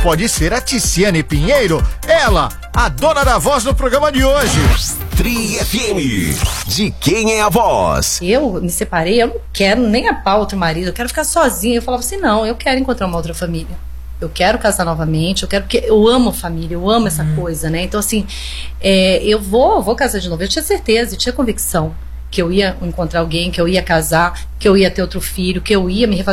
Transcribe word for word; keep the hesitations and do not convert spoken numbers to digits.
pode ser a Ticiane Pinheiro, ela, a dona da voz do programa de hoje. Tri F M, de quem é a voz? Eu me separei, eu não quero nem a pau outro marido, eu quero ficar sozinha. Eu falava assim, não, eu quero encontrar uma outra família. Eu quero casar novamente, eu quero, porque eu amo família, eu amo essa hum. coisa, né? Então, assim, é, eu vou, vou casar de novo. Eu tinha certeza, eu tinha convicção que eu ia encontrar alguém, que eu ia casar, que eu ia ter outro filho, que eu ia me